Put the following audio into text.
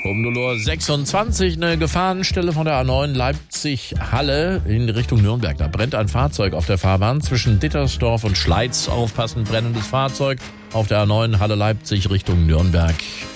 Um 0:26 Uhr eine Gefahrenstelle von der A9 Leipzig-Halle in Richtung Nürnberg. Da brennt ein Fahrzeug auf der Fahrbahn zwischen Dittersdorf und Schleiz. Aufpassen, brennendes Fahrzeug auf der A9 Halle Leipzig Richtung Nürnberg.